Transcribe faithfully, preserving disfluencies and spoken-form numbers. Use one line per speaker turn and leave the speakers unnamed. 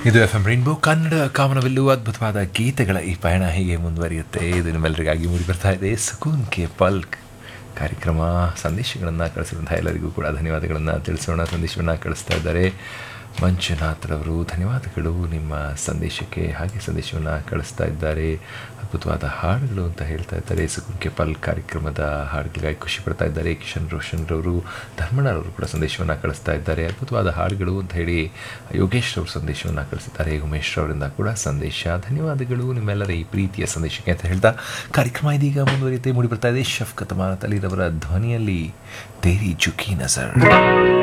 ಇದು F M rainbow Kannada ಕಾಮನವೆಲ್ಲೂ ಅದ್ಭುತವಾದ ಗೀತೆಗಳ ಈ ಪಯಣ ಹೀಗೆ ಮುಂದುವರಿಯುತ್ತೆ. ಇದು ನಿಮ್ಮೆಲ್ಲರಿಗಾಗಿ ಮೂಡಿ ಬರ್ತಾ ಇದೆ ಸುಕೂನ್ ಕೆ ಪಲ್ ಕಾರ್ಯಕ್ರಮ. ಸಂದೇಶಗಳನ್ನು ಕಳಿಸಿರುವಂಥ ಎಲ್ಲರಿಗೂ ಕೂಡ ಧನ್ಯವಾದಗಳನ್ನು ತಿಳಿಸೋಣ. ಸಂದೇಶವನ್ನು ಕಳಿಸ್ತಾ ಇದ್ದಾರೆ ಮಂಜುನಾಥ್ರವರು, ಧನ್ಯವಾದಗಳು ನಿಮ್ಮ ಸಂದೇಶಕ್ಕೆ. ಹಾಗೆ ಸಂದೇಶವನ್ನು ಕಳಿಸ್ತಾ ಇದ್ದಾರೆ ಅದ್ಭುತವಾದ ಹಾಡುಗಳು ಅಂತ ಹೇಳ್ತಾ ಇದ್ದಾರೆ. ಸುಕೂನ್ ಕೆ ಪಲ್ ಕಾರ್ಯಕ್ರಮದ ಹಾಡುಗಳಿಗಾಗಿ ಖುಷಿ ಪಡ್ತಾ ಇದ್ದಾರೆ. ಕಿಶನ್ ರೋಷನ್ರವರು, ಧರ್ಮಣ್ಣರವರು ಕೂಡ ಸಂದೇಶವನ್ನು ಕಳಿಸ್ತಾ ಇದ್ದಾರೆ. ಅದ್ಭುತವಾದ ಹಾಡುಗಳು ಅಂತ ಹೇಳಿ ಯೋಗೇಶ್ ಅವರು ಸಂದೇಶವನ್ನು ಕಳಿಸಿದ್ದಾರೆ. ಉಮೇಶ್ ಅವರಿಂದ ಕೂಡ ಸಂದೇಶ. ಧನ್ಯವಾದಗಳು ನಿಮ್ಮೆಲ್ಲರ ಈ ಪ್ರೀತಿಯ ಸಂದೇಶಕ್ಕೆ ಅಂತ ಹೇಳ್ತಾ ಕಾರ್ಯಕ್ರಮ ಇದೀಗ ಮುಂದುವರಿಯುತ್ತೆ. ಮೂಡಿ ಬರ್ತಾ ಇದೆ ಶಫ್ಕತ್ ಅಮಾನತ್ ಅಲಿರವರ ಧ್ವನಿಯಲ್ಲಿ ತೇರಿ ಜುಕಿ ನಜರ್.